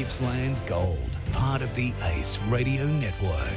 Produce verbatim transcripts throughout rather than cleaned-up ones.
Gippsland's Gold, part of the Ace Radio Network.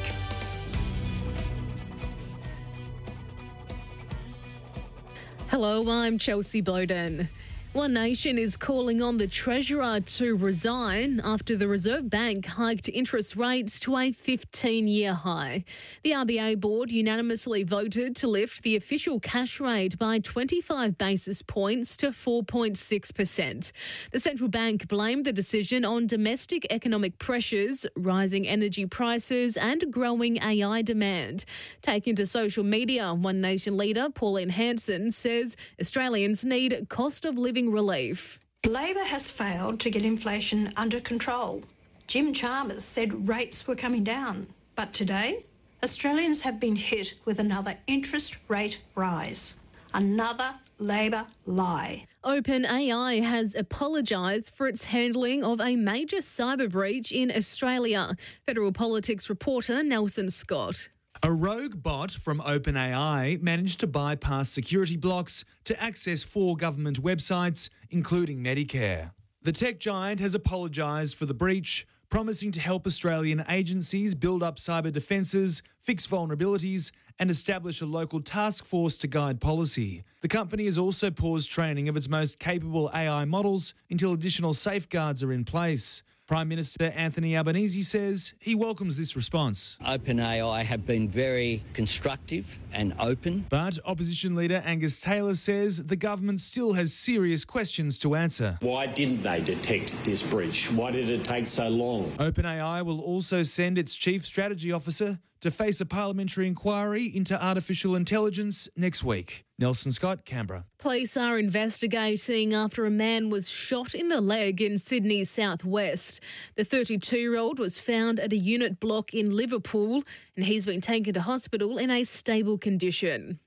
Hello, I'm Chelsea Bowden. One Nation is calling on the Treasurer to resign after the Reserve Bank hiked interest rates to a fifteen-year high. The R B A board unanimously voted to lift the official cash rate by twenty-five basis points to four point six percent. The central bank blamed the decision on domestic economic pressures, rising energy prices and growing A I demand. Taken to social media, One Nation leader Pauline Hanson says Australians need cost of living relief. Labor has failed to get inflation under control. Jim Chalmers said rates were coming down. But today, Australians have been hit with another interest rate rise. Another Labor lie. OpenAI has apologised for its handling of a major cyber breach in Australia. Federal Politics reporter Nelson Scott. A rogue bot from OpenAI managed to bypass security blocks to access four government websites, including Medicare. The tech giant has apologised for the breach, promising to help Australian agencies build up cyber defences, fix vulnerabilities and establish a local task force to guide policy. The company has also paused training of its most capable A I models until additional safeguards are in place. Prime Minister Anthony Albanese says he welcomes this response. OpenAI have been very constructive and open. But opposition leader Angus Taylor says the government still has serious questions to answer. Why didn't they detect this breach? Why did it take so long? OpenAI will also send its chief strategy officer to face a parliamentary inquiry into artificial intelligence next week. Nelson Scott, Canberra. Police are investigating after a man was shot in the leg in Sydney's southwest. The thirty-two-year-old was found at a unit block in Liverpool and he's been taken to hospital in a stable condition.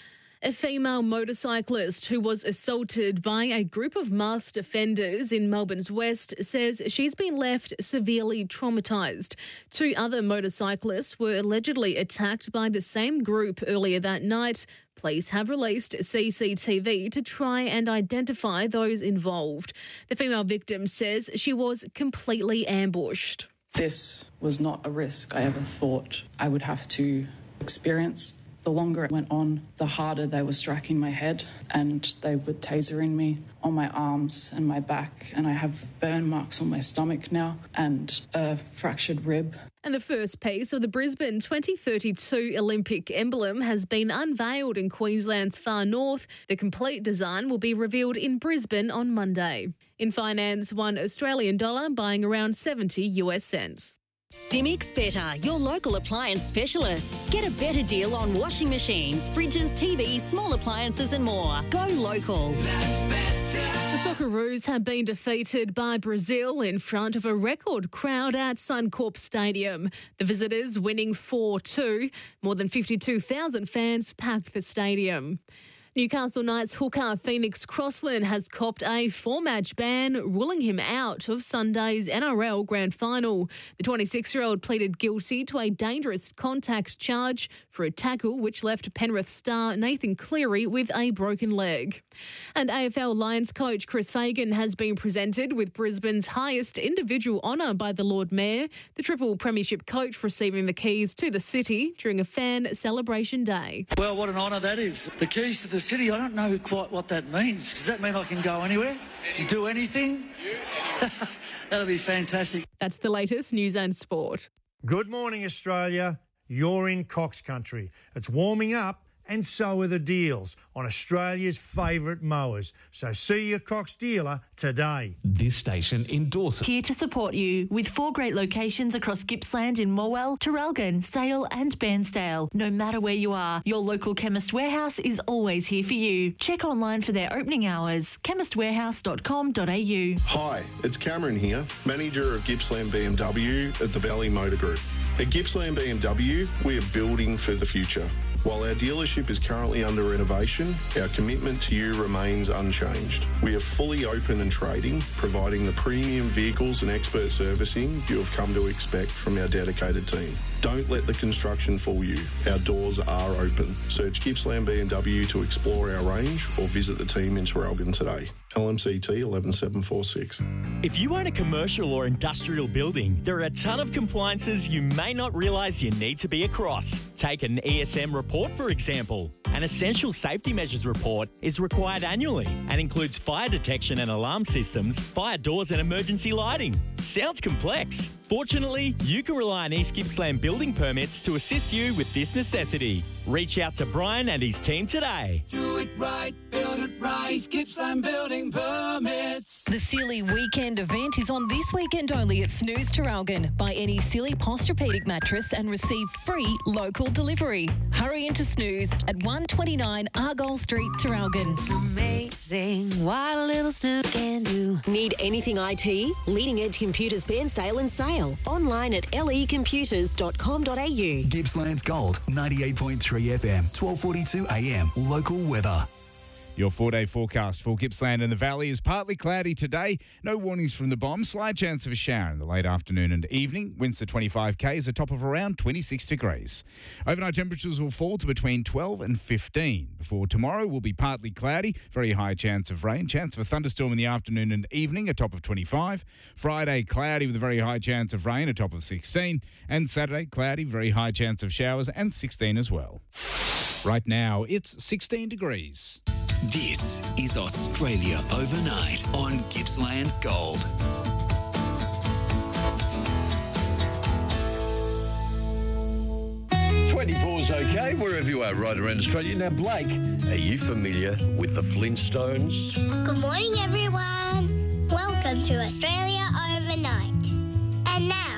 A female motorcyclist who was assaulted by a group of masked offenders in Melbourne's West says she's been left severely traumatised. Two other motorcyclists were allegedly attacked by the same group earlier that night. Police have released C C T V to try and identify those involved. The female victim says she was completely ambushed. This was not a risk I ever thought I would have to experience. The longer it went on, the harder they were striking my head and they were tasering me on my arms and my back, and I have burn marks on my stomach now and a fractured rib. And the first piece of the Brisbane twenty thirty-two Olympic emblem has been unveiled in Queensland's far north. The complete design will be revealed in Brisbane on Monday. In finance, one Australian dollar buying around seventy US cents. Simics Better, your local appliance specialists. Get a better deal on washing machines, fridges, T Vs, small appliances and more. Go local. That's better. The Socceroos have been defeated by Brazil in front of a record crowd at Suncorp Stadium. The visitors winning four two. More than fifty-two thousand fans packed the stadium. Newcastle Knights hooker Phoenix Crossland has copped a four-match ban, ruling him out of Sunday's N R L Grand Final. The twenty-six-year-old pleaded guilty to a dangerous contact charge for a tackle which left Penrith star Nathan Cleary with a broken leg. And A F L Lions coach Chris Fagan has been presented with Brisbane's highest individual honour by the Lord Mayor, the triple premiership coach receiving the keys to the city during a fan celebration day. Well, what an honour that is. The keys to the city, I don't know quite what that means. Does that mean I can go anywhere? Anywhere. Do anything? That'll be fantastic. That's the latest news and sport. Good morning, Australia. You're in Cox Country. It's warming up and so are the deals on Australia's favourite mowers. So see your Cox dealer today. This station endorses. Here to support you with four great locations across Gippsland in Morwell, Traralgon, Sale and Bairnsdale. No matter where you are, your local Chemist Warehouse is always here for you. Check online for their opening hours, chemist warehouse dot com dot a u. Hi, it's Cameron here, manager of Gippsland B M W at the Valley Motor Group. At Gippsland B M W, we are building for the future. While our dealership is currently under renovation, our commitment to you remains unchanged. We are fully open and trading, providing the premium vehicles and expert servicing you have come to expect from our dedicated team. Don't let the construction fool you. Our doors are open. Search Gippsland B M W to explore our range or visit the team in Traralgon today. L M C T eleven seven four six. If you own a commercial or industrial building, there are a ton of compliances you may not realise you need to be across. Take an E S M report, for example. An essential safety measures report is required annually and includes fire detection and alarm systems, fire doors and emergency lighting. Sounds complex. Fortunately, you can rely on East Gippsland Building Permits to assist you with this necessity. Reach out to Brian and his team today. Do it right, build it right. East Gippsland Building Permits. The Silly Weekend event is on this weekend only at Snooze Traralgon. Buy any Silly Posturepedic mattress and receive free local delivery. Hurry into Snooze at one twenty-nine Argyle Street, Traralgon. Amazing what a little snooze can do. Need anything I T? Leading Edge Computers Bairnsdale and Sale. Online at l e computers dot com dot a u. Gippsland's Gold, ninety-eight point three F M, twelve forty-two A M. Local weather. Your four-day forecast for Gippsland and the Valley is partly cloudy today. No warnings from the bomb. Slight chance of a shower in the late afternoon and evening. Winds to twenty-five k's, a top of around twenty-six degrees. Overnight temperatures will fall to between twelve and fifteen. Before tomorrow will be partly cloudy. Very high chance of rain. Chance of a thunderstorm in the afternoon and evening, a top of twenty-five. Friday, cloudy with a very high chance of rain, a top of sixteen. And Saturday, cloudy, very high chance of showers and sixteen as well. Right now, it's sixteen degrees. This is Australia Overnight on Gippsland's Gold. twenty-four's okay wherever you are right around Australia. Now, Blake, are you familiar with the Flintstones? Good morning, everyone. Welcome to Australia Overnight. And now,